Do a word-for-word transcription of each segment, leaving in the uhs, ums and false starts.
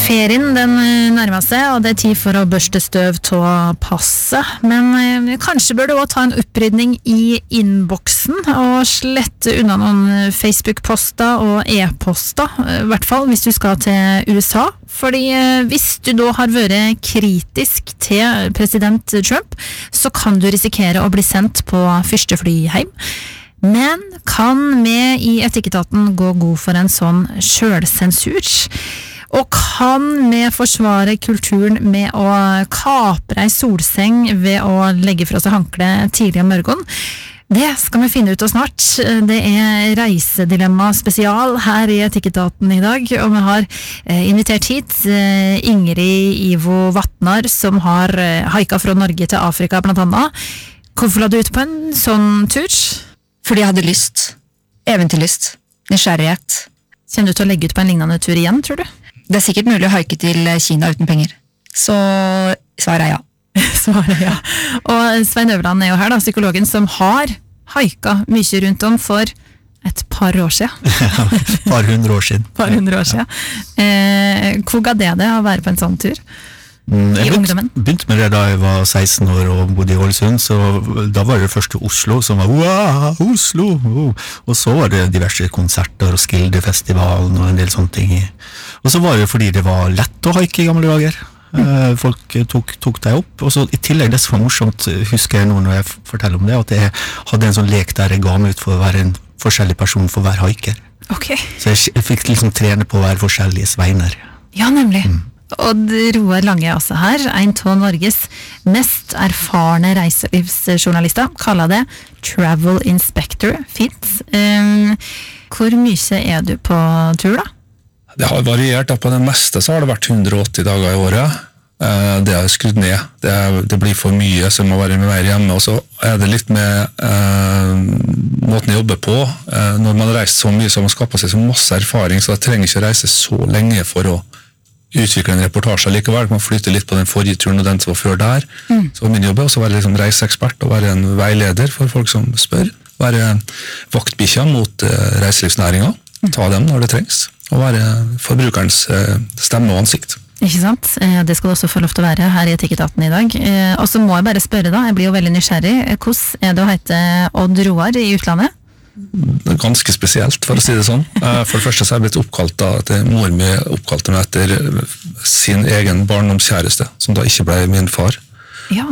Ferien den nærmer seg, og det er tid for å børste støv til passet. Men eh, kanskje bør du også ta en opprydning i innboksen og slette unna noen Facebook-poster og e-poster, i hvert fall hvis du skal til U S A. Fordi eh, hvis du da har vært kritisk til president Trump, så kan du risikere å bli sendt på første fly hjem. Men kan vi i Etikketaten gå god for en sånn selvsensur? Og kan vi forsvare kulturen med å kapre ei solseng ved å legge fra seg hankle tidlig om morgenen? Det skal vi finne ut av snart. Det er Reisedilemma spesial her i Etikketaten i dag, og vi har invitert hit Ingrid Ivo Vatnar, som har haika fra Norge til Afrika blant annet. Hvorfor la du ut på en sånn tur? Fordi jeg hadde lyst. Eventyrlyst. Nysgjerrighet. Kommer du til å legge ut på en lignende tur igjen, tror du? Det er sikkert mulig å haike til Kina uten penger. Så svaret er ja. Svaret er ja. Og Svein Øverland er jo her da, psykologen som har haika mye rundt om for et par år siden. Ja, et par hundre år siden. par hundre år siden. Eh, hvor ga det det å være på en sånn tur? Mm, jeg I ungdommen? begynte med det da jeg var seksten år og bodde i Ålesund, så da var det første Oslo som var wow, Oslo, wow. Og så var det diverse konserter og Skildefestivalen og en del sånne ting. Og så var det fordi det var lett å haike i gamle dager. Mm. Folk tok, tok deg opp, og så i tillegg det som var morsomt, husker jeg nå når jeg forteller om det, at jeg hadde en sånn lek der jeg ga meg ut for å være en forskjellig person for hver haiker. Okay. Så jeg, jeg fikk liksom trene på å være forskjellige sveiner. Ja, nemlig. Mm. Og Roar Lange er også her, en av Norges mest erfarne reiselivsjournalister, kaller det Travel Inspector, fint. Um, hvor mye er du på tur da? Det har variert, da. På det meste så har det vært hundre og åtti dager i året. Uh, det har skrudd ned. Det, er, det blir for mye, så jeg må være mer hjemme. Og så er det litt med uh, måten jeg jobber på. Uh, når man har reist så mye, så har man skaffet seg så masse erfaring, så jeg trenger ikke reise så lenge for å utvikle en reportasje likevel. Man flytter litt på den forrige turen og den som var før der. Mm. Så min jobb er også å være liksom reiseekspert og være en veileder for folk som spør. Være vaktbikkja mot uh, reiselivsnæringen. Ta dem når det trengs. Og være forbrukerens uh, stemme og ansikt. Ikke sant? Det skal du også få lov til å være her i Etikketaten i dag. Og så må jeg bare spørre da, jeg blir jo veldig nysgjerrig. Hvordan er det å hete Odd Roar i utlandet? Det er ganske spesielt, for å si det sånn. For det første så er jeg blitt oppkalt da, at mor mi oppkalte meg etter sin egen barndomskjæreste, som da ikke ble min far. Ja.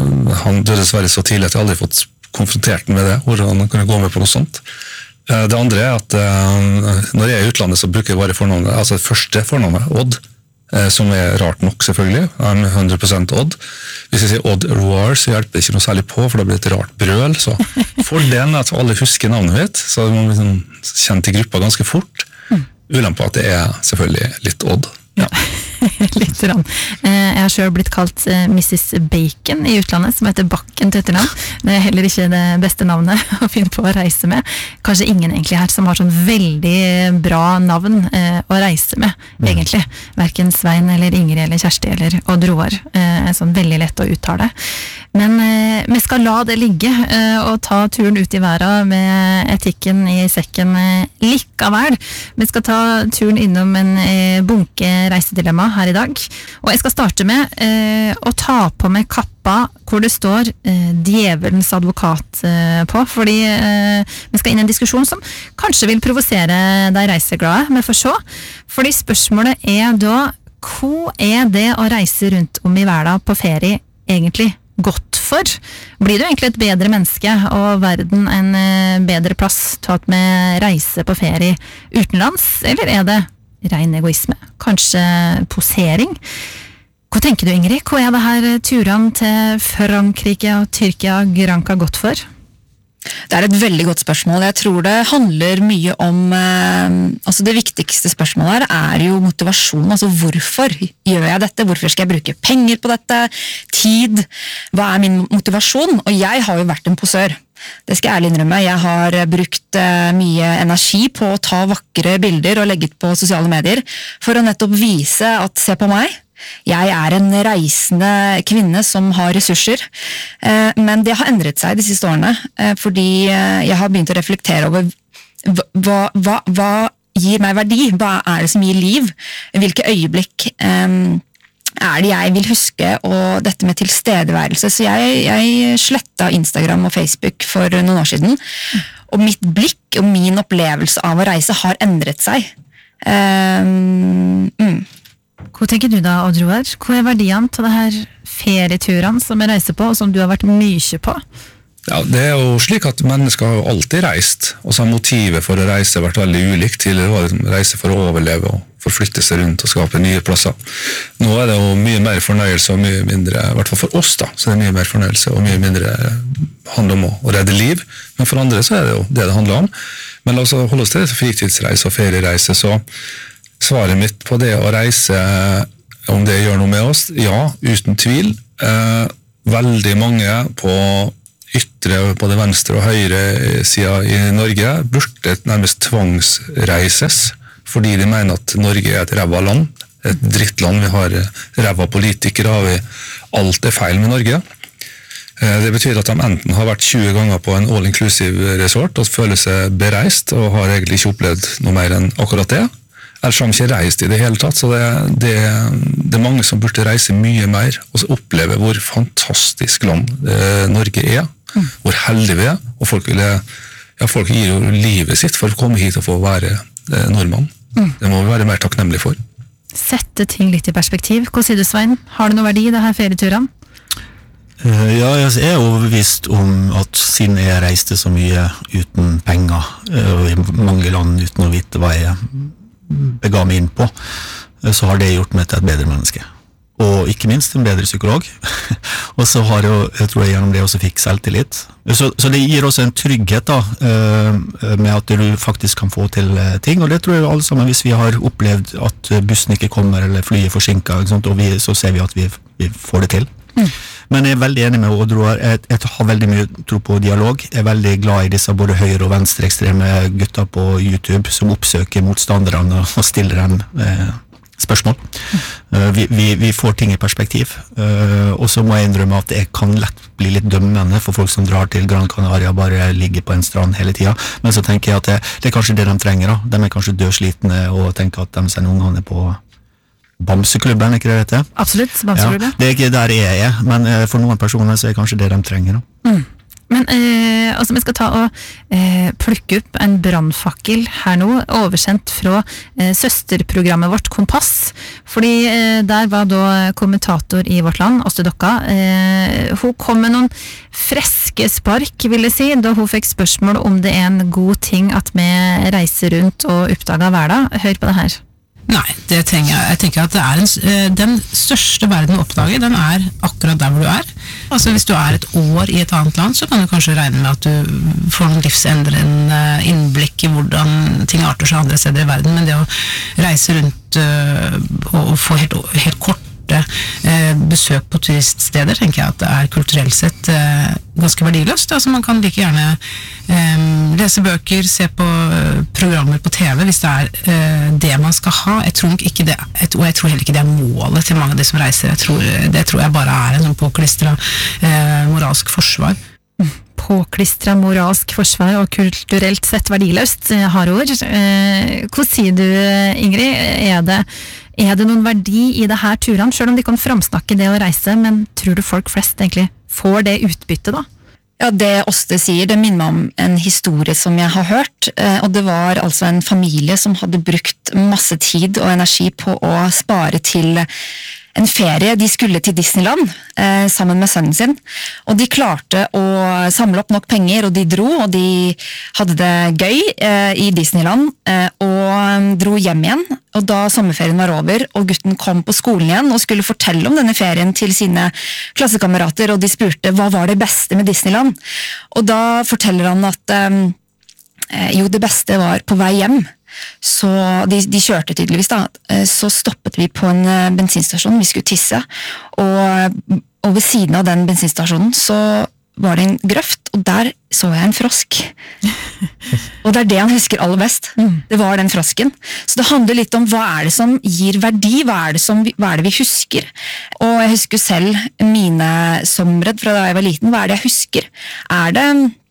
Han døde dessverre så tidlig at jeg aldri har fått konfrontert med det, hvor han kunne gå med på noe sånt. Det andre er at når jeg er i utlandet så bruker jeg bare fornavnet, altså det første fornavnet, Odd, som er rart nok selvfølgelig, han er hundre prosent Odd. Hvis jeg sier Odd Roar, så hjelper det ikke noe særlig på, for det blir et rart brøl. Så fordelen er at alle husker navnet mitt, så man blir sånn kjent i gruppa ganske fort. Ulempe på at det er selvfølgelig litt Odd. Ja. Litt rann. Jeg har selv blitt kalt missus Bacon i utlandet, som heter Bakken til etternavn. Det er heller ikke det beste navnet å finne på å reise med. Kanskje ingen egentlig her som har sånn veldig bra navn å reise med, egentlig. Hverken Svein eller Ingrid eller Kjersti eller Odd Roar. Er sånn veldig lett å uttale. Men vi skal la det ligge og ta turen ut i verden med etikken i sekken likevel. Vi skal ta turen innom en bunke reisedilemma her i dag, og jeg skal starte med eh, å ta på meg kappa hvor det står eh, djevelens advokat eh, på, fordi eh, vi skal inn i en diskusjon som kanskje vil provosere de reiseglade, vi får se. Fordi spørsmålet er da, hva er det å reise rundt om i verden på ferie egentlig godt for? Blir du egentlig et bedre menneske og verden en eh, bedre plass til at vi reiser på ferie utenlands, eller er det ren egoisme? Kanskje posering? Hva tenker du, Ingrid? Hva er det her turene til Frankrike og Tyrkia Granca godt for? Det er et veldig godt spørsmål. Jeg tror det handler mye om eh, altså det viktigste spørsmålet her er jo motivasjon. Altså hvorfor gjør jeg dette? Hvorfor skal jeg bruke penger på dette? Tid? Hva er min motivasjon? Og jeg har jo vært en posør. Det skal jeg ærlig innrømme. Jeg har brukt uh, mye energi på å ta vakre bilder og legge ut på sosiale medier for å nettopp vise at se på meg. Jeg er en reisende kvinne som har ressurser, uh, men det har endret seg de siste årene, uh, fordi uh, jeg har begynt å reflektere over hva, hva, hva gir meg verdi? Hva er det som gir liv? Hvilke øyeblikk um, er det jeg vil huske, og dette med tilstedeværelse. Så jeg, jeg sletta Instagram og Facebook for noen år siden, og mitt blikk og min opplevelse av å reise har endret seg. Um, mm. Hva tenker du da, Odd Roar? Hva er verdien til det her ferieturene som jeg reiser på, og som du har vært mye på? Ja, det er jo slik at mennesker har jo alltid reist, og så har motivet for å reise vært veldig ulikt. Tidligere var det reise for å overleve og forflytte seg rundt og skape nye plasser. Nå er det jo mye mer fornøyelse og mye mindre, i hvert fall for oss da, så det er mye mer fornøyelse og mye mindre handler om å redde liv, men for andre så er det jo det det handler om. Men la oss holde oss til det fritidsreise og feriereise, så svaret mitt på det å reise, om det gjør noe med oss, ja, uten tvil. Eh, veldig mange på ytre, både venstre og høyre siden i Norge, burde nærmest tvangsreises, fordi de mener at Norge er et ræva land, et drittland, vi har ræva politikere, vi, alt er feil med Norge. Det betyr at de enten har vært tjue ganger på en all-inclusive resort og føler seg bereist, og har egentlig ikke opplevd noe mer enn akkurat det, eller så har de ikke reist i det hele tatt, så det, det, det er mange som burde reise mye mer, og oppleve hvor fantastisk land eh, Norge er, mm. hvor heldig vi er, og folk, vil, ja, folk gir jo livet sitt for å komme hit og få være eh, nordmann. Mm. Det må vi være mer takknemlige for. Sette ting litt i perspektiv. Hva sier du, Svein? Har det noe verdi, det her ferieturene? Uh, ja, jeg er overbevist om at siden jeg reiste så mye uten penger, uh, i mange land uten å vite hva jeg bega meg inn på, så har det gjort meg til et bedre menneske. Og ikke minst en bedre psykolog. Og så har jeg, jeg tror jeg gjennom det også fikk selvtillit. Så, så det gir også en trygghet da, med at du faktisk kan få til ting, og det tror jeg alle sammen, hvis vi har opplevd at bussen ikke kommer, eller flyet er forsinket, ikke sant? Og vi, så ser vi at vi, vi får det til. Mm. Men jeg er veldig enig med Odd Roar. Jeg, jeg har veldig mye tro på dialog. Jeg er veldig glad i disse både høyre- og venstreekstreme gutter på YouTube som oppsøker motstanderne og stiller dem eh, spørsmål. Mm. Uh, vi, vi, vi får ting i perspektiv. Uh, og så må jeg innrømme at jeg kan lett bli litt dømmende for folk som drar til Gran Canaria og bare ligger på en strand hele tiden. Men så tenker jeg at det, det er kanskje det de trenger. Da. De er kanskje dødslitne og tenker at de sender ungene på Bamseklubben, ikke det dette? Absolutt, Bamseklubben. Ja, det er ikke der jeg er, men for noen personer så er det kanskje det de trenger. Da. Mm. Men eh, altså, vi skal ta og eh, plukke opp en brannfakkel her nå, oversendt fra eh, søsterprogrammet vårt Kompass, fordi eh, der var da kommentator i Vårt Land, Åste Dokka. Eh, hun kom med noen freske spark, vil jeg si, da hun fikk spørsmål om det er en god ting at vi reiser rundt og oppdager verden. Hør på det her. Nei, det trenger jeg. Jeg tenker at det er en, den største verden å oppdage, den er akkurat der hvor du er. Altså hvis du er et år i et annet land, så kan du kanskje regne med at du får noen livsendrende innblikk i hvordan ting arter seg andre steder i verden, men det å reise rundt uh, og få helt, helt kort eh, besøk på turiststeder, tenker jeg at det er kulturelt sett eh, ganske verdiløst. Altså man kan like gjerne eh, lese bøker, se på eh, programmer på T V hvis det er eh, det man skal ha. Jeg tror ikke det, jeg, og jeg tror heller ikke det er målet til mange av de som reiser. Jeg tror, det tror jeg bare er en sånn påklistret eh, moralsk forsvar. Påklistra moralsk forsvar og kulturelt sett verdiløst, har ord. Eh, hva sier du, Ingrid? Er det, er det noen verdi i det her turene, selv om de kan framsnakke det å reise, men tror du folk flest egentlig får det utbyttet da? Ja, det Åste sier, det minner meg om en historie som jeg har hørt, og det var altså en familie som hadde brukt masse tid og energi på å spare til en ferie. De skulle til Disneyland eh, sammen med sønnen sin, og de klarte å samle opp nok penger, og de dro, og de hadde det gøy eh, i Disneyland, eh, og dro hjem igjen, og da sommerferien var over, og gutten kom på skolen igjen og skulle fortelle om denne ferien til sine klassekamerater, og de spurte hva var det beste med Disneyland, og da forteller han at eh, jo, det beste var på vei hjem. Så de, de kjørte tydeligvis da, så stoppet vi på en bensinstasjon, vi skulle tisse, og, og ved siden av den bensinstasjonen så var det en grøft, og der så jeg en frosk. Og det er det han husker aller best. Det var den frosken. Så det handler litt om hva er det som gir verdi, hva er det, som, hva er det vi husker. Og jeg husker selv mine sommerredd fra da jeg var liten, hva er det jeg husker? Er det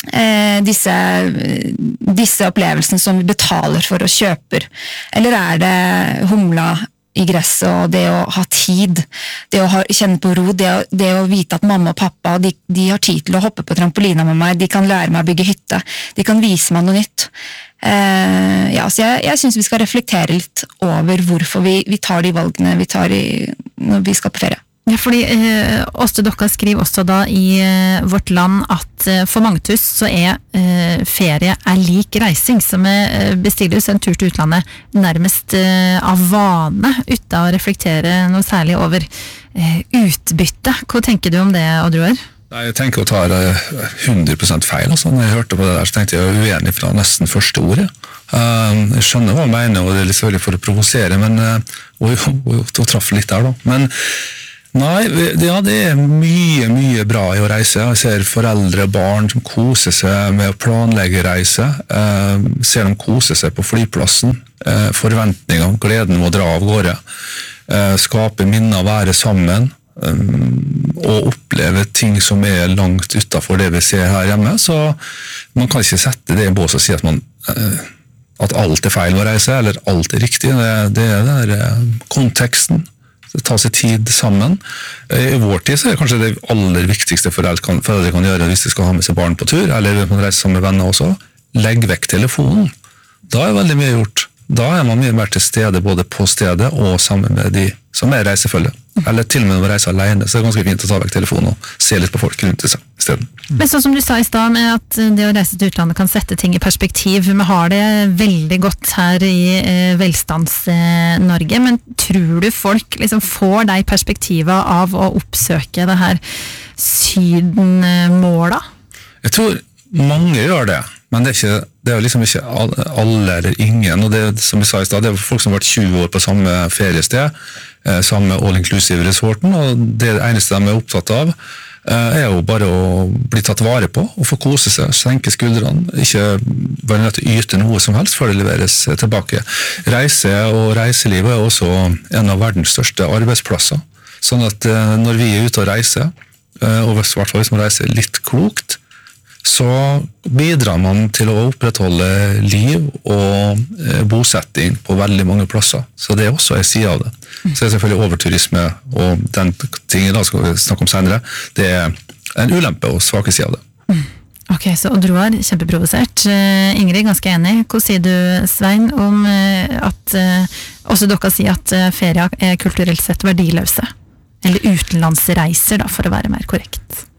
eh, disse, disse opplevelsene som vi betaler for og kjøper? Eller er det humla i gresset og det å ha tid, det å ha, kjenne på ro, det å, det å vite at mamma og pappa de, de har tid til å hoppe på trampolina med meg, de kan lære meg å bygge hytte, de kan vise meg noe nytt. Eh, ja, så jeg, jeg synes vi skal reflektere litt over hvorfor vi, vi tar de valgene vi tar i, når vi skal på ferie. Ja, fordi eh, Åste Dokka skriver også da i eh, Vårt Land at eh, for mange tuss så er eh, ferie er lik reising, som eh, bestiller en tur til utlandet nærmest eh, av vane, uten å reflektere noe særlig over eh, utbytte. Hva tenker du om det, Oddrun? Nei, jeg tenker å ta det hundre prosent feil. Altså. Når jeg hørte på det der, så tenkte jeg jeg var uenig fra nesten første ordet. Uh, jeg skjønner hva jeg mener, og det er litt selvfølgelig for å provosere, men uh, og, og, og, og traff litt der da. Men nei, ja, det er mye, mye bra i å reise. Jeg ser foreldre og barn som koser seg med å planlegge reise. Uh, ser dem kose seg på flyplassen. Uh, forventninger, gleden med å dra av gårde. Uh, skape minner, være sammen. Um, og oppleve ting som er langt utenfor det vi ser her hjemme. Så man kan ikke sette det i bås og si at, man, uh, at alt er feil med å reise, eller alt er riktig. Det, det er den der uh, konteksten. Ta seg tid sammen. I vår tid så er det kanskje det aller viktigste foreldre kan, foreldre kan gjøre hvis de skal ha med seg barn på tur, eller man reiser sammen med venner også. Legg vekk telefonen. Da er veldig mye gjort. Da er man mye mer til stede både på stedet og sammen med de som er reisefølge. Eller til og med å reise alene, så det er ganske fint å ta vekk telefonen og se litt på folk rundt seg i stedet. Men sånn som du sa i stad, med at det å reise til utlandet kan sette ting i perspektiv. Vi har det veldig godt her i eh, velstands-Norge, eh, men tror du folk liksom får de perspektivet av å oppsøke det her sydenmåla? Jeg tror mange gjør det, men det er, ikke, det er liksom ikke alle eller ingen, og det som vi sa i stad, det er folk som har vært tjue år på samme feriested, eh, samme all-inclusive resorten, og det eneste de er opptatt av eh, er jo bare å bli tatt vare på, og få kose seg, senke skuldrene, ikke være nødt til å yte noe som helst før det leveres tilbake. Reise og reiselivet er også en av verdens største arbeidsplasser, sånn at eh, når vi er ute og reiser, eh, og i hvert fall hvis man reiser litt klokt, så bidrar man til å opprettholde liv og eh, bosetting på veldig mange plasser. Så det er også en side av det. Så det er selvfølgelig overturisme, og den tingen da skal vi snakke om senere. Det er en ulempe og svake side av det. Ok, så Oddrun, kjempeprovosert. Uh, Ingrid, ganske enig. Hva sier du, Svein, om uh, at uh, også dere sier at uh, ferie er kulturelt sett verdiløse? Eller utenlandsreiser, da, for å være mer korrekt.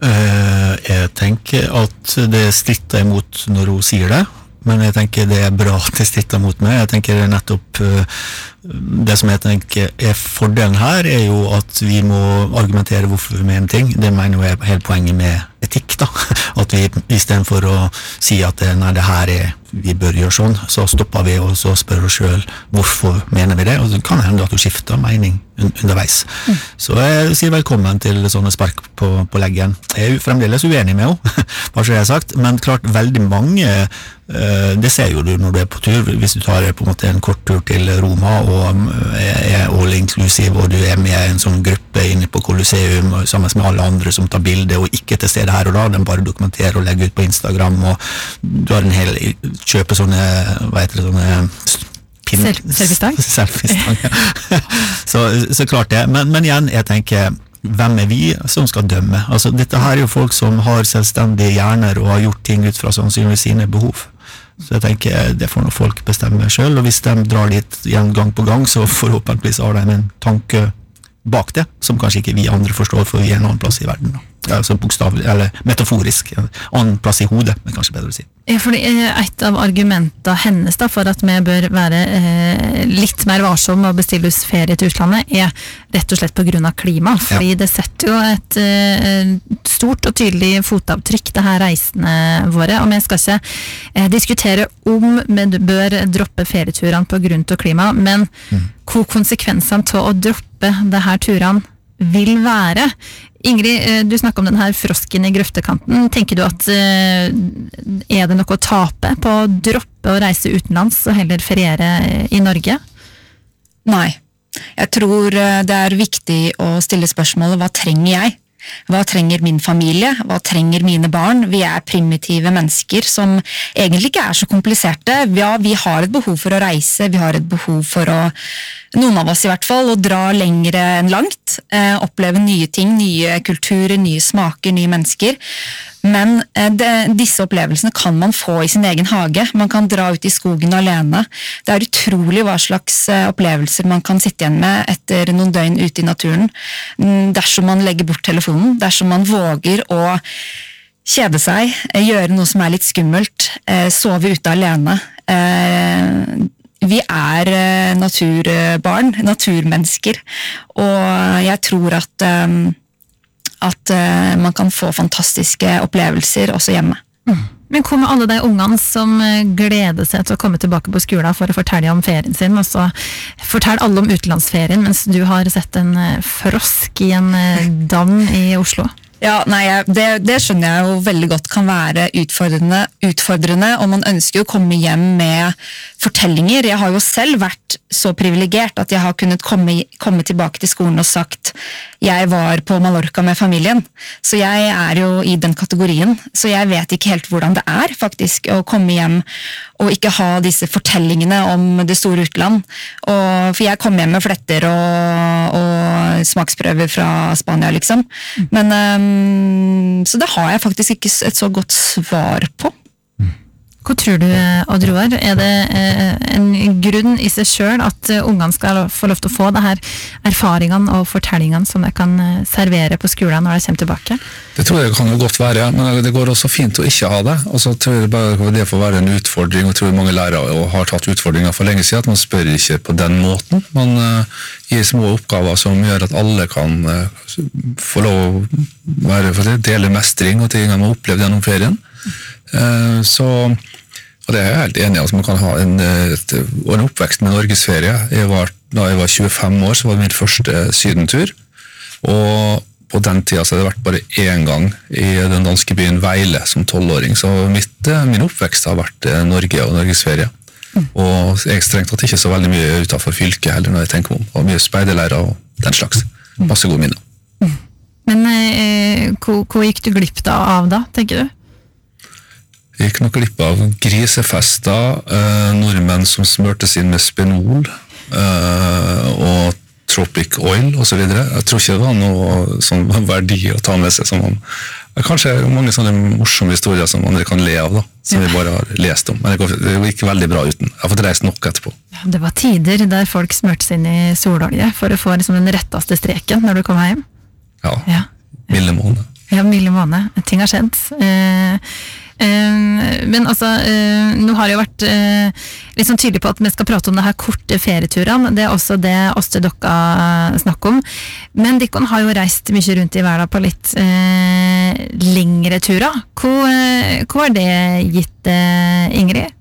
Uh, jeg tenker at det stritter imot når hun sier det, men jeg tenker det er bra at det stritter mot meg. Jeg tenker det er nettopp uh, det som jeg tenker er fordelen her, er jo at vi må argumentere hvorfor vi mener ting. Det mener jeg er hele poenget med etikk, da. At vi i stedet for å si at nei, det her er vi bør gjøre sånn, så stopper vi og så spør oss selv hvorfor mener vi det, og så kan det hende at du skifter mening underveis. Mm. Så jeg sier velkommen til sånne spark på, på leggen. Jeg er jo fremdeles uenig med henne, hva skal jeg ha sagt, men klart veldig mange, uh, det ser jo du når du er på tur, hvis du tar på en måte en kort tur til Roma og er all inclusive, og du er med i en sånn gruppe inne på Colosseum sammen med alle andre som tar bilder og ikke til stede her og da, den bare dokumenterer og legger ut på Instagram, og du har en hel kjøpe sånne, hva heter det, sånne pin... Selfiestang? Selfiestang, ja. så, så klart det, men, men igjen, jeg tenker, hvem er vi som skal dømme? Altså, dette her er jo folk som har selvstendige hjerner og har gjort ting ut fra sannsynligvis sine behov. Så jeg tenker, det får noen folk bestemme selv, og hvis de drar dit igjen gang på gang, så forhåpentligvis har de en tanke bak det, som kanskje ikke vi andre forstår, for vi er en annen plass i verden da. Altså bokstavlig, eller metaforisk, en annen plass i hodet, men kanskje bedre å si. Ja, fordi et av argumentene hennes da, for at vi bør være eh, litt mer varsom og bestille oss ferie til utlandet, er rett og slett på grunn av klima, fordi ja. Det setter jo et eh, stort og tydelig fotavtrykk, det her reisene våre, og vi skal ikke eh, diskutere om vi bør droppe ferieturene på grunn av klima, men mm. hvor konsekvensene til å droppe det her turene vil være. Ingrid, du snakker om den her frosken i grøftekanten. Tenker du at uh, er det noe å tape på å droppe å reise utenlands og heller feriere i Norge? Nei. Jeg tror det er viktig å stille spørsmålet, hva trenger jeg? Hva trenger min familie? Hva trenger mine barn? Vi er primitive mennesker som egentlig ikke er så kompliserte. Ja, vi har et behov for å reise, vi har et behov for å, noen av oss i hvert fall, å dra lengre enn langt, eh, oppleve nye ting, nye kulturer, nye smaker, nye mennesker. Men eh, det, disse opplevelsene kan man få i sin egen hage. Man kan dra ut i skogen alene. Det er utrolig hva slags eh, opplevelser man kan sitte igjen med etter noen døgn ute i naturen. Dersom man legger bort telefonen, dersom man våger å kjede seg, eh, gjøre noe som er litt skummelt, eh, sove ute alene. Eh, vi er eh, naturbarn, naturmennesker, og jeg tror at eh, at uh, man kan få fantastiske opplevelser også hjemme. Mm. Men hvor med alle de ungene som gleder seg til å komme tilbake på skolen for å fortelle om ferien sin, og så fortell alle om utenlandsferien, mens du har sett en frosk i en dam i Oslo? Ja, nei, det, det skjønner jeg jo veldig godt kan være utfordrende, utfordrende, og man ønsker jo å komme hjem med fortellinger. Jeg har jo selv vært så privilegert at jeg har kunnet komme, komme tilbake til skolen og sagt jeg var på Mallorca med familien. Så jeg er jo i den kategorien, så jeg vet ikke helt hvordan det er faktisk å komme hjem og ikke ha disse fortellingene om det store utland. Og, for jeg kom hjem med fletter og, og smaksprøver fra Spania, liksom. Men um, så det har jeg faktisk ikke et så godt svar på. Hva tror du, Odd Roar? Er det en grunn i seg selv at ungene skal få lov til å få det her erfaringene og fortellingene som de kan servere på skolen når de kommer tilbake? Det tror jeg kan jo godt være, men det går også fint å ikke ha det. Og så tror jeg bare det får være en utfordring, og tror jeg mange lærere har tatt utfordringer for lenge siden, at man spør ikke på den måten. Man gir små oppgaver som gjør at alle kan få lov å være, for det, dele mestring og ting man har opplevd gjennom ferien. Så, og det er jeg helt enig i, at man kan ha en, et, en oppvekst med Norgesferie. Jeg var, da jeg var tjuefem år, så var det min første sydentur, og på den tida så hadde det vært bare én gang i den danske byen Vejle som tolvåring, så mitt, min oppvekst har vært Norge og Norgesferie. Mm. Og jeg strengt tatt ikke så veldig mye utenfor fylket heller når jeg tenker om, og mye speiderlærer og den slags. Masse gode minner. Mm. Men eh, hvor, hvor gikk du glipp da av da, tenker du? Jeg gikk nok glipp av grisefester, eh, nordmenn som smørtes inn med spenol, eh, og tropic oil, og så videre. Jeg tror ikke det var noe sånn verdi å ta med seg. Som man, kanskje mange sånne morsomme historier som andre kan le av, da, som ja. Vi bare har lest om. Men det gikk veldig bra uten. Jeg har fått reist nok etterpå. Ja, det var tider der folk smørte seg inn i sololje for å få liksom, den retteste streken når du kom hjem. Ja, ja. milde måned. Ja, milde måned. Ting har skjedd. Eh, Men altså, nå har jeg jo vært litt sånn tydelig på at vi skal prate om det her korte ferieturene. Det er også det oss til dere snakker om. Men dere har jo reist mye rundt i verden på litt eh, lengre turer. Hva, hva har det gitt, Ingrid?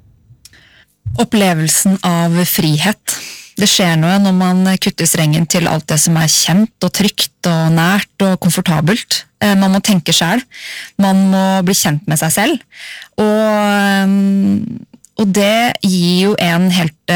Opplevelsen av frihet. Det skjer noe når man kutter strengen til alt det som er kjent og trygt og nært og komfortabelt. Man må tenke selv. Man må bli kjent med seg selv. Og, og det gir jo en helt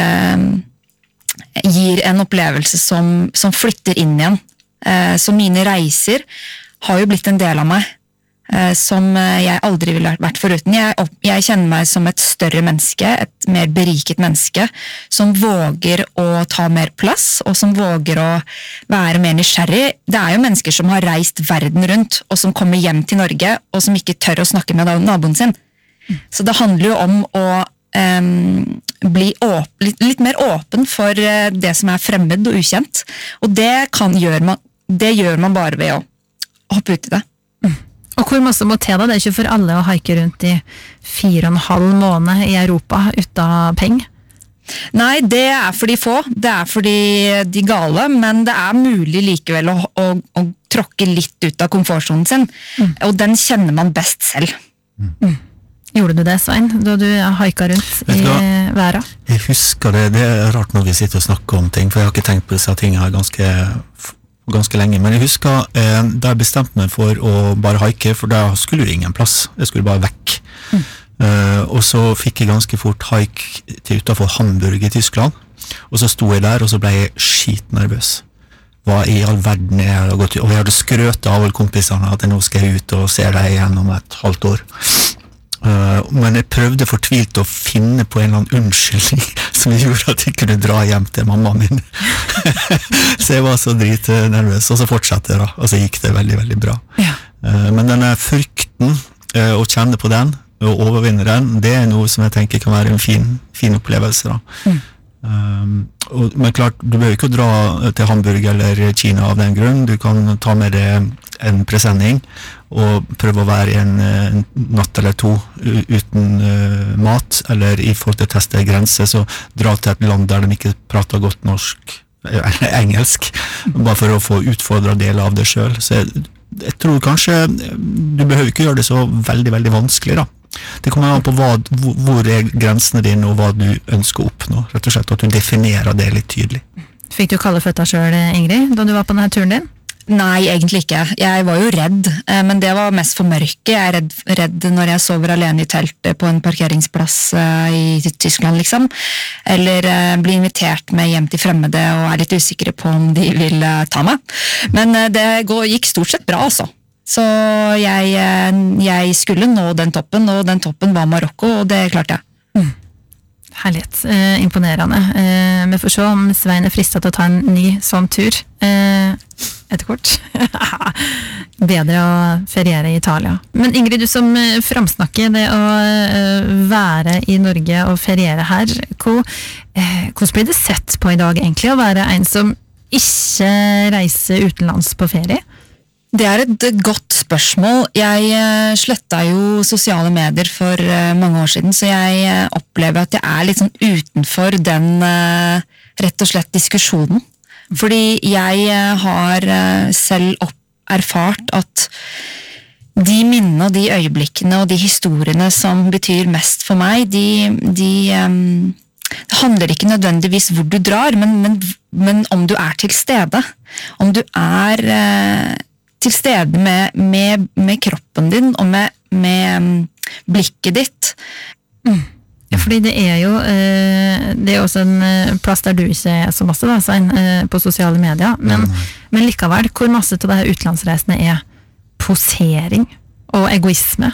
gir en opplevelse som, som flytter inn igjen. Så mine reiser har jo blitt en del av meg. Som jeg aldri ville vært foruten. Jeg, jeg kjenner meg som et større menneske, et mer beriket menneske, som våger å ta mer plass, og som våger å være mer nysgjerrig. Det er jo mennesker som har reist verden rundt, og som kommer hjem til Norge, og som ikke tør å snakke med naboen sin. Så det handler jo om å um, bli åpen, litt, litt mer åpen for det som er fremmed og ukjent. Og det, kan, gjør man, det gjør man bare ved å hoppe ut i det. Og hvor masse må til da? Det er ikke for alle å haike rundt i fire og en halv måned i Europa uten penger. Nei, det er for de få. Det er for de, de gale, men det er mulig likevel å, å, å tråkke litt ut av komfortzonen sin. Mm. Og den kjenner man best selv. Mm. Gjorde du det, Svein, da du haika rundt i verden? Jeg husker det. Det er rart når vi sitter og snakker om ting, for jeg har ikke tenkt på disse tingene ganske ganske lenge, men jeg husker eh, da jeg bestemte meg for å bare haike, for da skulle det ingen plass, jeg skulle bare vekk. Mm. Uh, og så fikk jeg ganske fort haik til utenfor Hamburg i Tyskland, og så sto jeg der, og så ble jeg skitnervøs. hva i all verden jeg har gått ut, og jeg hadde skrøt av alle kompisene at nå skal jeg ut og se deg igjen om et halvt år. Uh, men jeg prøvde fortvilt å finne på en eller annen unnskyldning som gjorde at jeg kunne dra hjem til mamma min. Så jeg var så dritnervøs, og så fortsatte jeg da, og så gikk det veldig, veldig bra. Ja. Uh, men denne frykten, uh, å kjenne på den, og overvinne den, det er noe som jeg tenker kan være en fin, fin opplevelse da. Mm. Um, og, men klart, du behøver ikke å dra til Hamburg eller Kina av den grunn. Du kan ta med deg en presenning og prøve å være en, en natt eller to uten uh, mat, eller i forhold til å teste grenser, så dra til et land der de ikke prater godt norsk eller engelsk, bare for å få utfordret deler av det selv. Så jeg, jeg tror kanskje du behøver ikke gjøre det så veldig, veldig vanskelig da. Det kommer an på hva, hvor er grensene dine og hva du ønsker å oppnå, rett og slett at du definerer det litt tydelig. Fikk du kalle føtta selv, Ingrid, da du var på denne turen din? Nei, egentlig ikke. Jeg var jo redd, men det var mest for mørket. Jeg er redd, redd når jeg sover alene i teltet på en parkeringsplass i Tyskland, liksom. Eller blir invitert med hjem til fremmede og er litt usikre på om de vil ta meg. Men det gikk stort sett bra, altså. Så jeg, jeg skulle nå den toppen, og den toppen var Marokko, og det klarte jeg. Mm. Herlighet, eh, imponerende. Eh, vi får se om Svein er fristet til å ta en ny sånn tur eh, etter kort. Bedre å feriere i Italia. Men Ingrid, du som framsnakker det å eh, være i Norge og feriere her, hvor, eh, hvordan blir det sett på i dag egentlig å være en som ikke reiser utenlands på ferie? Det er et godt spørsmål. Jeg sletta jo sosiale medier for mange år siden, så jeg opplever at jeg er litt sånn utenfor den rett og slett diskusjonen. Fordi jeg har selv opp, erfart at de minnene og de øyeblikkene og de historiene som betyr mest for meg, de, de um, det handler ikke nødvendigvis hvor du drar, men, men, men om du er til stede. Om du er uh, til stede med, med, med kroppen din og med, med blikket ditt. Mm. Ja, fordi det er jo det er også en plass der du ikke er så masse da, Svein, på sosiale medier, men, mm. men likevel, hvor masse til det her utenlandsreisende er posering og egoisme?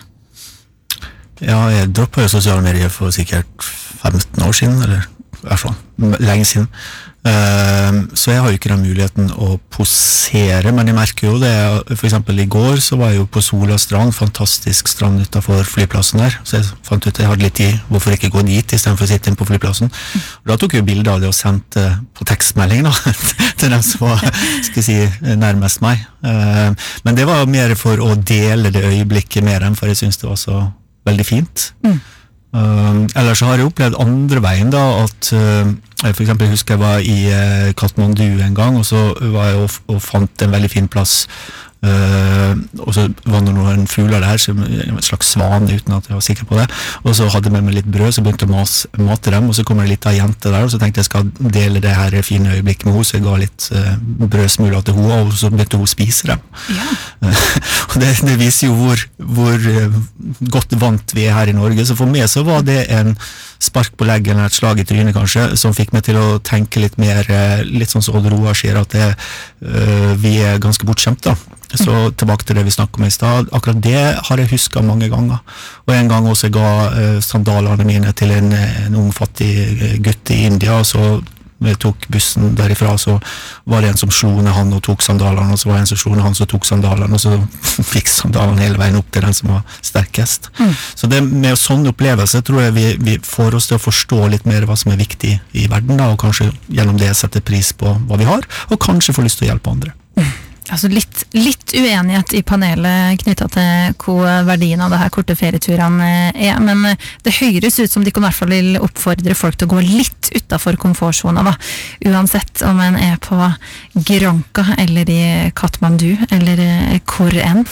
Ja, jeg droppet jo sosiale medier for sikkert femten år siden, eller i hvert fall lenge siden. Uh, så jeg har jo ikke den muligheten å posere, men jeg merker jo det, for eksempel i går så var jeg jo på Sola strand, fantastisk strand utenfor flyplassen der, så jeg fant ut at jeg hadde litt tid, hvorfor ikke gå dit i stedet for å sitte inn på flyplassen. Og da tok jeg jo bilder av det og sendte på tekstmelding da, til dem som var, skal jeg si, nærmest meg. Uh, men det var mer for å dele det øyeblikket med dem, for jeg synes det var så veldig fint. Mm. Uh, ellers så har jeg opplevd andre veien da, at uh, for eksempel jeg husker jeg var i uh, Kathmandu en gang, og så var jeg og, og fant en veldig fin plass, uh, og så var det noen fugler der, som en slags svane uten at jeg var sikker på det, og så hadde jeg med meg litt brød, så begynte jeg å mas, mate dem, og så kommer det litt av jente der, og så tenkte jeg skal dele det her fine øyeblikket med henne, så jeg ga litt uh, brødsmuler til henne, og så begynte hun å spise dem. Ja. Og det, det viser jo hvor, hvor uh, godt vant vi er her i Norge, så for meg så var det en spark på leggen eller et slag i trynet kanskje, som fikk meg til å tenke litt mer, litt sånn som Odd Roar sier, at det, uh, vi er ganske bortskjemt da. Så tilbake til det vi snakket om i stad, akkurat det har jeg husket mange ganger. Og en gang også jeg ga uh, sandalene mine til en, en ung fattig gutt i India, og så jeg tok bussen derifra, så var det en som slo ned han og tok sandalene, og så var det en som slo ned han som tok sandalene, og så fikk sandalene hele veien opp til den som var sterkest. Mm. Så det med sånne opplevelser tror jeg vi, vi får oss til å forstå litt mer hva som er viktig i verden, da, og kanskje gjennom det sette pris på hva vi har, og kanskje få lyst til å hjelpe andre. Mm. Altså litt, litt uenighet i panelet knyttet til hva verdien av det her korte ferieturene er, men det høres ut som de kan i hvert fall vil oppfordre folk til å gå litt utenfor komfortzona da, uansett om en er på Granca eller i Kathmandu eller hvor enn.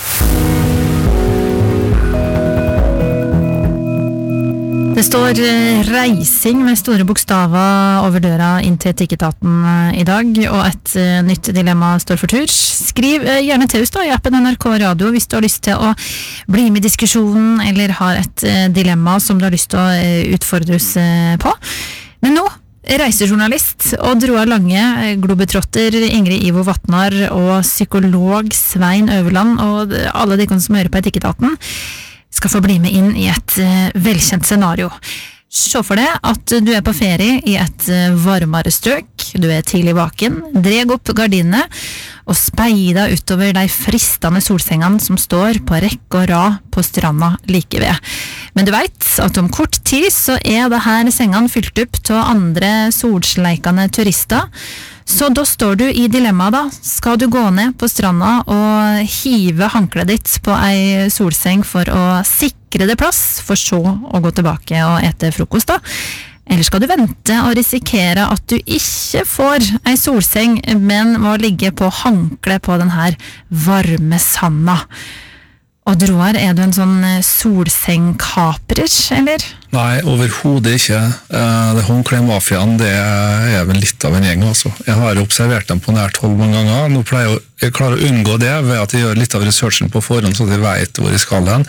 Det står reising med store bokstaver over døra inn til Tikketaten i dag, og et nytt dilemma står for tur. Skriv gjerne til oss da i appen N R K Radio hvis du har lyst til å bli med i diskusjonen, eller har et dilemma som du har lyst til å utfordre oss på. Men nå reisejournalist Odd Roar Lange, globetrotter Ingrid Ivo Vatnar og psykolog Svein Øverland og alle de som hører på Etikketaten skal få bli med inn i et velkjent scenario. Se for deg at du er på ferie i et varmere strøk, du er tidlig vaken, dreg opp gardinene og speida utover de fristende solsengene som står på rekke og rad på stranda like ved. Men du vet at om kort tid så er det her sengene fylt opp til andre solsleikende turister, så da står du i dilemma da. Skal du gå ned på stranda og hive hanklet ditt på ei solseng for å sikre det plass, for så å gå tilbake og ete frokost da? Eller skal du vente og risikere at du ikke får ei solseng, men må ligge på hanklet på den her varme sanda? Og Roar, er du en sånn solsengkaprer, eller? Nei, overhodet ikke. Det håndklemafiaen, det er vel litt av en gjeng, altså. Jeg har observert dem på nært hold mange ganger. Nå pleier jeg, jeg klarer å unngå det ved at jeg gjør litt av researchen på forhånd, så jeg vet hvor jeg skal hen.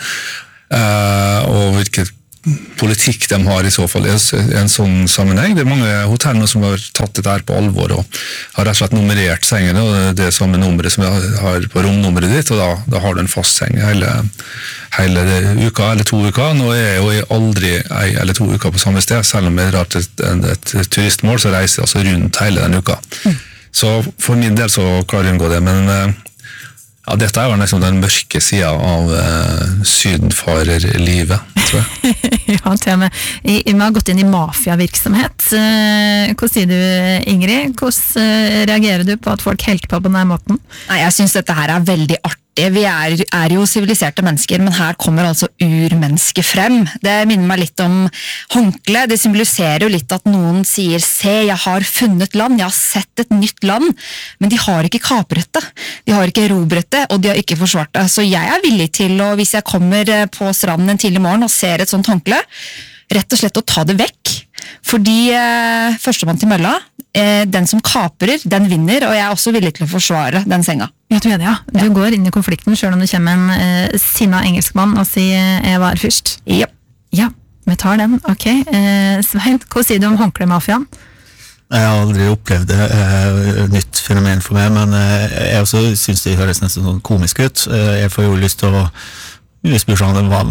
Og hvilket politikk de har i så fall i en sånn sammenheng. Det er mange hoteller som har tatt dette her på alvor og har rett og slett nummerert sengene, og det er samme nummeret som jeg har på romnummeret ditt, og da, da har du en fast seng hele, hele uka eller to uker. Nå er jeg jo aldri ei eller to uker på samme sted, selv om jeg drar til et, et, et turistmål, så reiser jeg altså rundt hele den uka. Mm. Så for min del så klarer jeg å unngå det, men ja, dette er jo nesten den mørke siden av uh, sydenfarerlivet, tror jeg. Ja, til og med. I, vi har gått inn i mafiavirksomhet. Uh, hva sier du, Ingrid? Hvordan uh, reagerer du på at folk helt på på denne måten? Nei, jeg synes dette her er veldig artig. Vi er, er jo siviliserte mennesker, men her kommer altså urmennesket frem. Det minner meg litt om håndkle. Det symboliserer jo litt at noen sier, se, jeg har funnet land, jeg har sett et nytt land, men de har ikke kapret det. De har ikke erobret det, og de har ikke forsvart det. Så jeg er villig til, og hvis jeg kommer på stranden en tidlig morgen og ser et sånt håndkle, rett og slett å ta det vekk. Fordi eh, førstemann til mølla, eh, den som kaprer, den vinner, og jeg er også villig til å forsvare den senga. Ja, du er det, ja. Du ja. går inn i konflikten selv om det kommer en eh, sinna engelskmann og sier jeg var først. Ja. Ja, vi tar den. Ok. Eh, Svein, hva sier du om håndklemafiaen? Jeg har aldri opplevd det, eh, nytt fenomen for meg, men eh, jeg også synes det høres nesten sånn komisk ut. Eh, jeg får jo lyst til å Spørsmålet hva,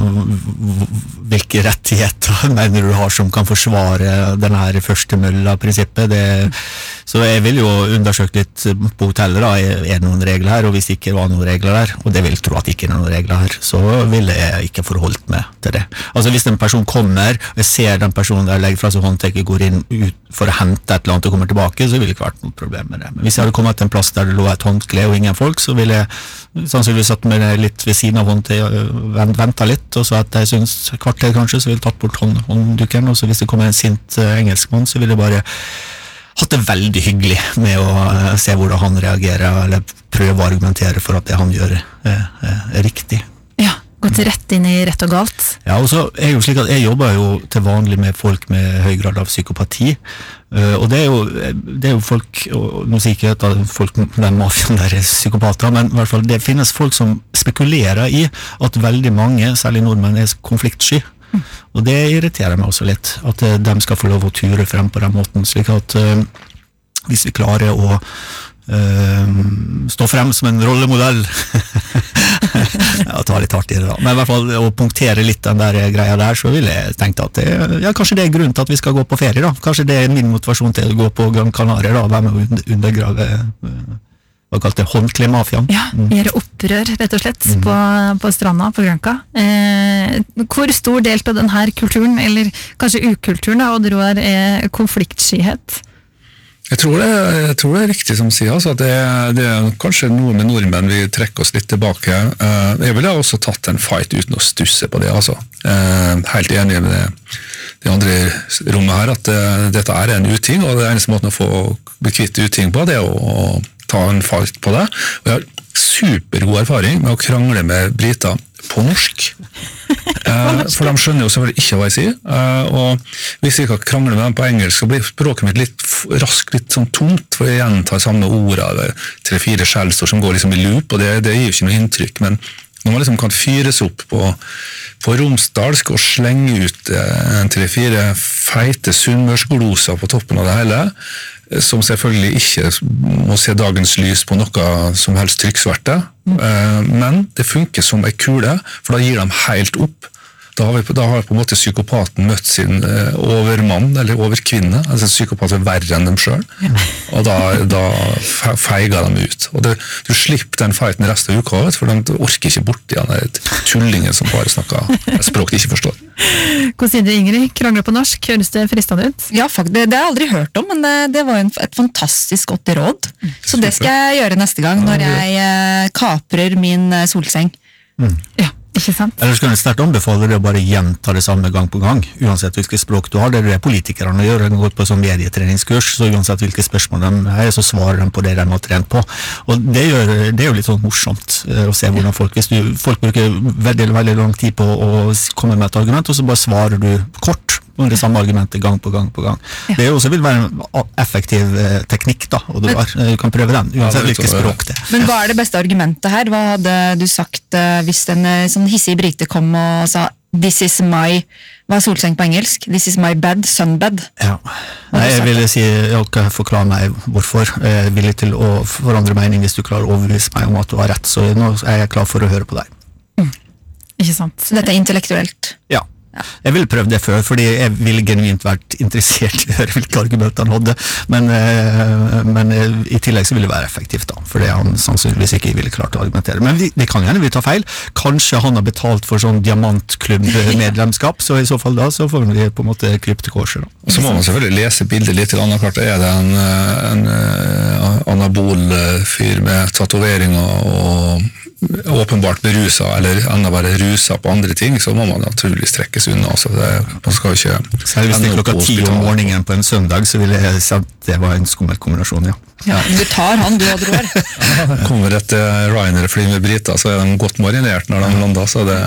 hvilke rettigheter mener du har som kan forsvare denne her første mølla-prinsippet. Det, så jeg vil jo undersøke litt på hotellet, da, er det noen regler her, og hvis ikke var noen regler der, og det vil tro at ikke er noen regler her, så vil jeg ikke forholdt meg til det. Altså hvis en person kommer, og jeg ser den personen der legger fra seg håndtaket, går inn ut for å hente et eller annet og kommer tilbake, så vil det ikke vært noe problem med det. Men hvis jeg hadde kommet til en plass der det lå et håndkle og ingen folk, så ville jeg sannsynligvis satt meg litt ved siden av håndtaket, venta litt, og så at jeg synes kvarter kanskje, så ville jeg tatt bort hånd, håndduken, og så hvis det kommer en sint uh, engelskmann, så ville jeg bare hatt det veldig hyggelig med å uh, se hvordan han reagerer, eller prøve å argumentere for at det han gjør uh, uh, er riktig. Ja, gått rett inn i rett og galt. Ja, og så er jo slik at jeg jobber jo til vanlig med folk med høy grad av psykopati, uh, og det er jo, det er jo folk, og nå sier ikke at folk, den mafiaen der er psykopater, men i hvert fall det finnes folk som spekulerer i at veldig mange, særlig nordmenn, er konfliktsky. Mm. Og det irriterer meg også litt, at uh, de skal få lov å ture frem på den måten, slik at uh, hvis vi klarer å uh, stå frem som en rollemodell, ja, ta litt hardt i det da, men i hvert fall å punktere litt den der greia der, så vil jeg tenke at det, ja, kanskje det er grunnen til at vi skal gå på ferie da, kanskje det er min motivasjon til å gå på Gran Canaria da, være med å undergrave uh, hva kalt det, håndklemafiaen. Ja, gjøre opprør, rett og slett, mm. på, på stranda, på Granca. Eh, hvor stor del av denne kulturen, eller kanskje ukulturen da, Odd Roar, er konfliktskyhet? Jeg tror, det, jeg tror det er riktig som sier, altså, at det, det er kanskje noe med nordmenn vi trekker oss litt tilbake. Eh, jeg ville også tatt en fight uten å stusse på det, altså. Eh, helt enig med det, det andre rommet her, at uh, dette er en uting, og det eneste måten å få bli kvitt uting på, det er å, å ta en fight på det. Og jeg har supergod erfaring med å krangle med briter på norsk. uh, for de skjønner jo selvfølgelig ikke hva jeg sier. Uh, og hvis jeg ikke krangler med dem på engelsk, så blir språket mitt litt raskt litt sånn tomt, for jeg gjentar samme ord av tre-fire skjellsord som går liksom i loop, og det, det gir jo ikke noe inntrykk, men Når man liksom kan fyres opp på, på romsdalsk og slenge ut en tre-fire feite sunnmørsgloser på toppen av det hele, som selvfølgelig ikke må se dagens lys på noe som helst trykksverte, mm. men det funker som en kule, for da gir de helt opp. Da har, vi, da har på en måte psykopaten møtt sin uh, overmann, eller overkvinne, altså psykopaten er verre enn dem selv, ja. og da, da feiger de ut. Og det, du slipper den fighten resten av uka, for de orker ikke bort igjen den tullingen som bare snakker et språk de ikke forstår. Hvordan sier du, Ingrid? Krangler på norsk, høres det fristende ut? Ja, faktisk, det, det har jeg aldri hørt om, men det, det var en, et fantastisk godt råd. Så det skal jeg gjøre neste gang, når jeg uh, kaprer min uh, solseng. Mm. Ja. Ikke sant? Eller skal jeg sterkt anbefale deg å bare gjenta det samme gang på gang, uansett hvilket språk du har. Det er politikerne gjør, de har gått på sånn medietreningskurs, så uansett hvilke spørsmål de har, så svarer de på det de har trent på. Og det, gjør, det er jo litt sånn morsomt uh, å se hvordan folk, hvis du, folk bruker veldig, veldig lang tid på å komme med et argument, og så bare svarer du kort på det samme argumentet gang på gang på gang. Ja. Det er jo også vil være en effektiv uh, teknikk da, og du, har, uh, kan prøve den, uansett ja, hvilket språk det er. Men hva er det beste argumentet her? Hva hadde du sagt uh, hvis en uh, sånn hissig brite kom og sa this is my, hva er solseng på engelsk? This is my bed, sunbed. Ja, Nei, jeg ville si, jeg kan forklare meg hvorfor. Jeg er villig til å forandre mening hvis du klarer å overbevise meg om at du har rett, så nå er jeg klar for å høre på deg. Mm. Ikke sant? Så dette er intellektuelt? Ja. Ja. Jeg ville prøvd det før, fordi jeg ville genuint vært interessert i å høre hvilke argumenter han hadde, men, men i tillegg så ville det være effektivt da, fordi han sannsynligvis ikke ville klart å argumentere. Men vi, det kan gjerne vi ta feil. Kanskje han har betalt for sånn diamantklubb-medlemskap, så i så fall da så får vi på en måte krype til korset da. Så må man selvfølgelig lese bildet litt til annet klart. Er det en, en, en anabol fyr med tatoveringer og åpenbart berusa, eller enda bare rusa på andre ting, så må man naturligvis trekkes unna. Altså det, man skal ikke Selv hvis det er klokka ti om morgenen på en søndag, så ville jeg si at det var en skummel kombinasjon, ja. Ja, du tar han, du hadde rår. Ja, kommer et uh, Ryanair-fly med briter, så er de godt marinert når de lander, så det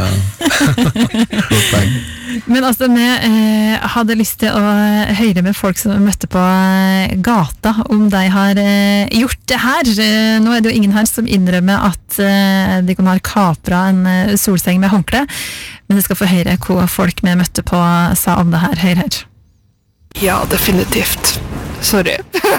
godt poeng. Men altså, vi eh, hadde lyst til å høre med folk som møtte på gata, om de har eh, gjort det her. Eh, nå er det jo ingen her som innrømmer at eh, de kan ha kapra en eh, solseng med håndkle, men jeg skal få høre hva folk vi møtte på sa om det her. Hør her. Ja, definitivt. Sorry.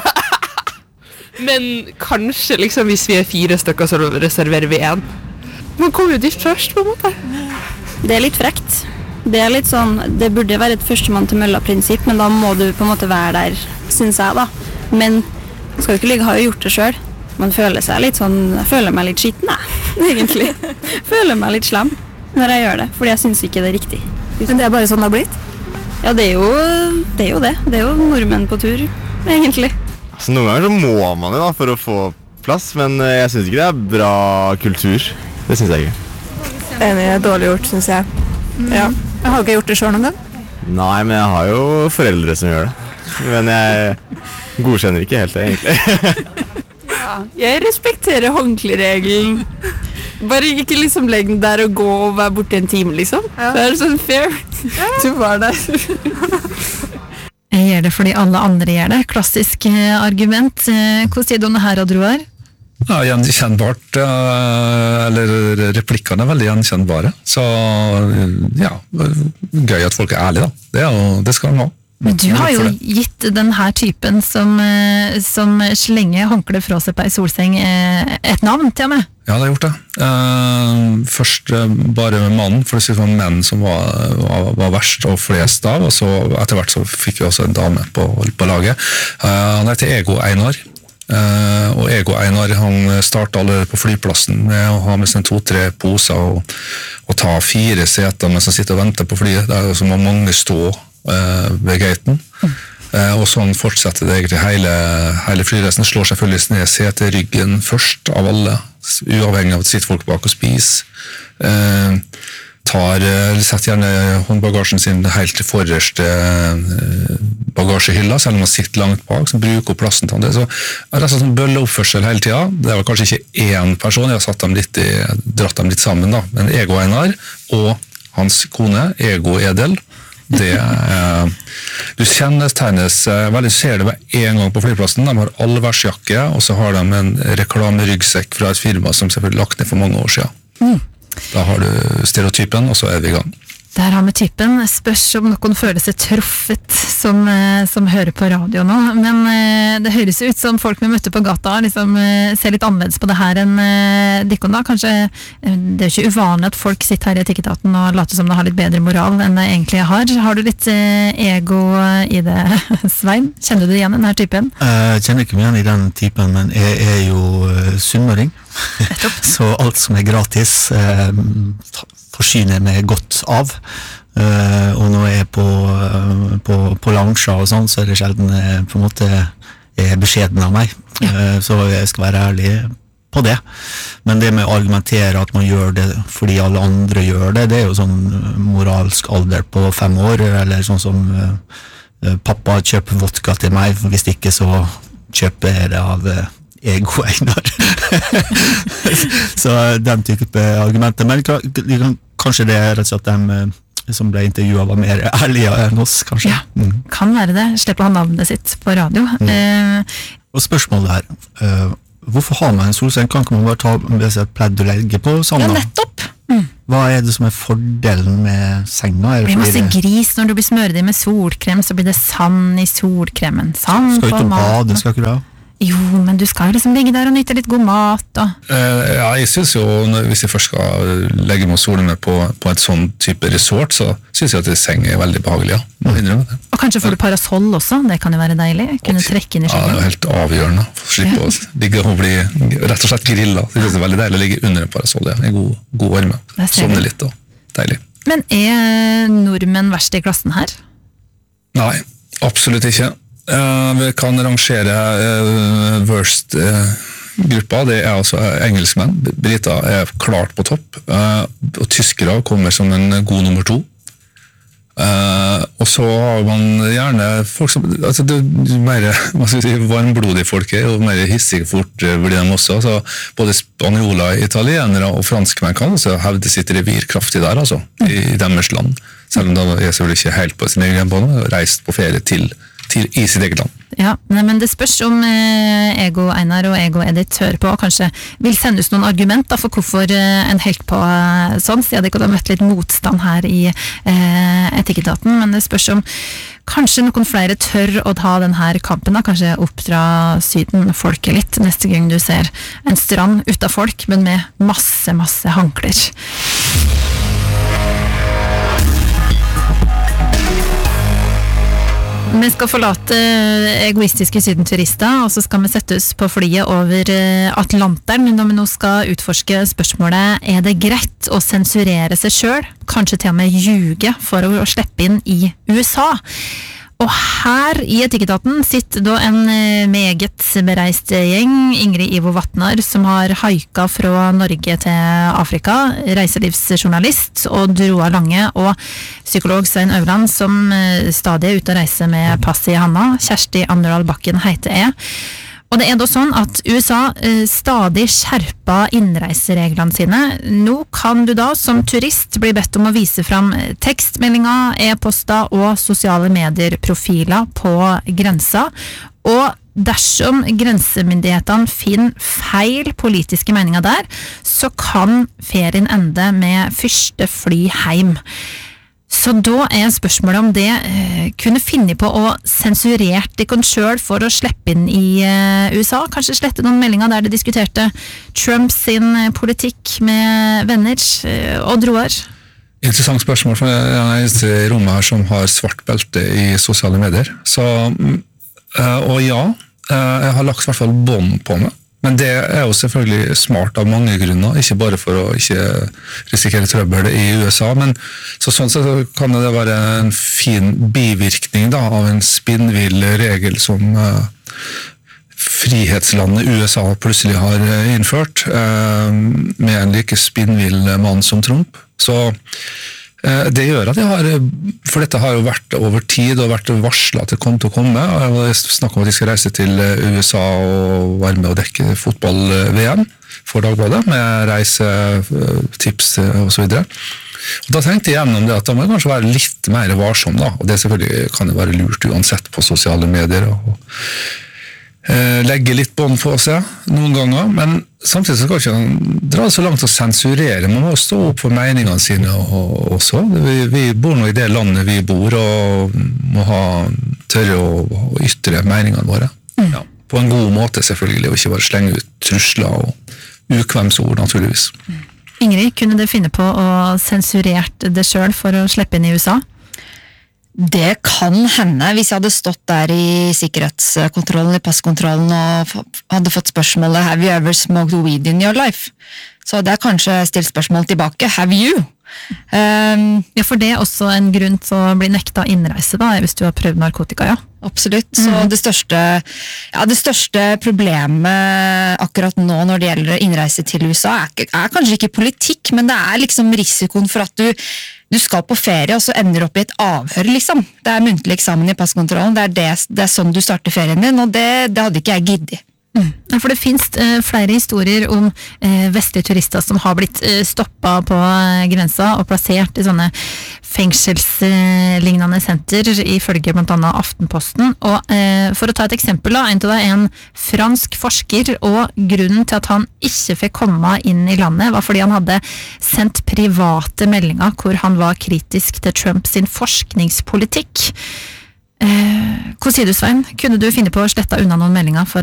Men kanskje liksom hvis vi er fire stykker så reserverer vi en. Man kommer jo dit først på en måte. Det er litt frekt. Det er litt sånn, det burde være et førstemann til mølla-prinsipp, men da må du på en måte være der, synes jeg da. Men man skal jo ikke ligge, har jo gjort det selv. Man føler seg litt sånn, jeg føler meg litt skitten, jeg, egentlig. Føler meg litt slem når jeg gjør det, fordi jeg synes ikke det er riktig. Men det er bare sånn det har blitt? Ja, det er jo det. Er jo det. Det er jo nordmenn på tur, egentlig. Så noen ganger så må man jo da for å få plass, men jeg synes ikke det er bra kultur. Det synes jeg ikke. Enig, er dårlig gjort, synes jeg. Mm. Ja. Jeg har ikke gjort det selv noen gang. Nei, men jeg har jo foreldre som gjør det. Men jeg godkjenner ikke helt det, egentlig. Ja, jeg respekterer håndkleregelen. Bare ikke liksom legg den der og gå og være borte en time, liksom. Ja. Det er sånn fair. Ja. Du var der. Jeg gjør det fordi alle andre gjør det. Klassisk argument. Hva sier du om det her, Adroar? Ja, gjenkjennbart, eller replikkene er veldig gjenkjennbare. Så ja, gøy at folk er ærlige da. Det, er, det skal de ha. Men du har jo gitt den her typen som, som slenger håndkle fra seg på en solseng et navn til meg. Ja, det har gjort det. Først bare med mannen, for det var menn som var, var, var verst og flest av, og så etter hvert så fikk vi også en dame på, på laget. Han heter Ego Einar. Uh, og Ego Einar, han startet allerede på flyplassen med å ha med seg to-tre poser og, og ta fire seter mens han sitter og venter på flyet. Det er som å mange stå uh, ved gaten. Mm. Uh, og sånn fortsetter det egentlig hele, hele flyreisen. Slår selvfølgelig ned seteryggen først av alle, uavhengig av at det sitter folk bak og spiser. Uh, tar, setter gjerne håndbagasjen sin helt til forreste bagasjehylla, selv om man sitter langt bak, så bruker plassen til det. Så det er sånn bølleoppførsel hele tiden. Det var kanskje ikke én person, jeg har satt dem litt i, dratt dem litt sammen da, men Ego Einar og hans kone, Ego Edel, det er, du kjennetegnes veldig, ser det med en gang på flyplassen. De har allværsjakke, og så har de en reklamerryggsekk fra et firma som selvfølgelig lagt ned for mange år siden. Mm. Da har du stereotypen, og så er vi i gang. Der har vi typen. Spørs om noen føler seg truffet som, som hører på radio nå. Men det høres ut som folk vi møtte på gata liksom, ser litt annerledes på det her enn dikkon da. Kanskje det er ikke uvanlig at folk sitter her i Etikketaten og later som det har litt bedre moral enn det egentlig har. Har du litt ego i det, Svein? Kjenner du det igjen, denne typen? Jeg kjenner ikke mye igjen i den typen, men jeg er jo sunnmøring. Så alt som er gratis eh, forsyner meg godt av. Uh, og når jeg er på, uh, på, på lounge og sånn, så er det sjelden jeg på en måte er beskjeden av meg. Uh, så jeg skal være ærlig på det. Men det med å argumentere at man gjør det fordi alle andre gjør det, det er jo sånn moralsk alder på fem år, eller sånn som uh, pappa kjøper vodka til meg, for hvis ikke så kjøper jeg det av uh, ego Einar. Så den type argumenter. Men kanskje det er rett og slett dem som ble intervjuet var mer ærlige enn oss, kanskje. Ja, mm. Kan være det. Slipper å ha navnet sitt på radio. Mm. Eh. Og spørsmålet her, uh, hvorfor har man en solseng? Kan ikke man bare ta med seg et pledd og legge på sanda? Ja, nettopp! Mm. Hva er det som er fordelen med senga? Det blir masse det... gris når du blir smøret i med solkrem, så blir det sand i solkremen. Sand skal på ut og mat. bade, skal ikke du ha? Jo, men du skal jo liksom ligge der og nyte litt god mat og... Uh, ja, jeg synes jo, hvis jeg først skal legge meg og sole meg på, på et sånn type resort, så synes jeg at det seng er veldig behagelig, ja. Mm. Og kanskje får du parasoll også, det kan jo være deilig. Kunne og, trekke inn i skjegget. Ja, det er helt avgjørende. Slippe ja. Å ligge og bli rett og slett grillet. Det synes jeg er veldig deilig å ligge under en parasoll, ja. I god, god varme. Sovne litt og deilig. Men er nordmenn verst i klassen her? Nei, absolutt ikke. Uh, vi kan rangere uh, worst uh, gruppa, det er altså engelskmenn. Briter er klart på topp, uh, og tyskere kommer som en god nummer to. Uh, og så har man gjerne folk som, altså det er mer hva skal jeg si, varmblodige folk, og mer hissige fort blir de også. Så både spanioler, italienere og franskmenn kan også hevde sitt revir kraftig der, altså, i deres land. Selv om de er selvfølgelig ikke helt på sin egen hjemmebane, reist på ferie til til i sitt eget land. Ja, men det spørs om eh, Ego Einar og Ego Edith hører på, og kanskje vil sende oss noen argument da, for hvorfor eh, en helt på eh, sånn, siden de ikke har møtt litt motstand her i eh, Etikketaten, men det spørs om kanskje noen flere tør å ta den her kampen, da, kanskje oppdra syden folket litt neste gang du ser en strand uten folk, men med masse, masse hankler. Vi skal forlate egoistiske sydenturister, og så skal vi sette oss på flyet over Atlanteren når vi nå skal utforske spørsmålet: er det greit å sensurere seg selv, kanskje til og med ljuge for å slippe inn i U S A? Og her i Etikketaten sitter da en meget bereist gjeng, Ingrid Ivo Vatnar, som har haika fra Norge til Afrika, reiselivsjournalist, og Droa Lange, og psykolog Svein Øverland, som stadig er ute og reiser med pass i handa. Kjersti Anderdal Bakken heter jeg. Og det er da sånn at U S A eh, stadig skjerper innreisereglene sine. Nå kan du da som turist bli bedt om å vise fram tekstmeldinger, e-poster og sosiale medier-profiler på grensa. Og dersom grensemyndighetene finner feil politiske meninger der, så kan ferien ende med første fly hjem. Så da er spørsmålet om det eh, kunne finne på å sensurere dere selv for å slippe inn i eh, U S A. Kanskje slette noen meldinger der det diskuterte Trump sin politikk med venner eh, og droer. Interessant spørsmål, for jeg er den eneste i rommet her som har svart belte i sosiale medier. Så, eh, og ja, eh, jeg har lagt i hvert fall bånd på meg. Men det er jo selvfølgelig smart av mange grunner, ikke bare for å ikke risikere trøbbel i U S A, men så sånn sett kan det være en fin bivirkning da, av en spinnvill regel som uh, frihetslandet U S A plutselig har innført, uh, med en like spinnvill mann som Trump. Så det gjør at jeg har, for dette har jo vært over tid og vært varslet at det kom til å komme. Jeg snakker om at jeg skal reise til U S A og være med og dekke fotball-V M for Dagbladet, med reisetips og så videre. Og da tenkte jeg gjennom det at da må jeg kanskje være litt mer varsom da, og det selvfølgelig kan det være lurt uansett på sosiale medier. Og eh, legge litt bånd på seg noen ganger, men samtidig så kan ikke han dra så langt å sensurere. Man må stå opp for meningene sine og, også. Vi, vi bor nå i det landet vi bor, og må ha tørre å, å ytre meningene våre. Mm. Ja, på en god måte selvfølgelig, og ikke bare slenge ut trusler og ukvemsord naturligvis. Mm. Ingrid, kunne du finne på å sensurert det selv for å slippe inn i U S A? Det kan hende, hvis jeg hadde stått der i sikkerhetskontrollen, i passkontrollen, og hadde fått spørsmålet «Have you ever smoked weed in your life?» Så hadde jeg kanskje stilt spørsmål tilbake «Have you?» Um, ja, for det er også en grunn til å bli nekta innreise da, hvis du har prøvd narkotika, ja. Absolutt, så mm. det største ja, det største problemet akkurat nå når det gjelder innreise til U S A er, er kanskje ikke politikk, men det er liksom risikoen for at du du skal på ferie, og så ender du opp i et avhør, liksom. Det er muntlig eksamen i passkontrollen, det er, det, det er sånn du starter ferien din, og det, det hadde ikke jeg giddet. Mm. For det finnes eh, flere historier om eh, vestlige turister som har blitt eh, stoppet på eh, grensa og plassert i sånne fengselslignende senter, ifølge blant annet Aftenposten. Og eh, for å ta et eksempel, da, en til deg, en fransk forsker, og grunnen til at han ikke fikk komme inn i landet var fordi han hadde sendt private meldinger hvor han var kritisk til Trump sin forskningspolitikk. Eh, hva sier du, Svein? Kunne du finne på å slette unna noen meldinger for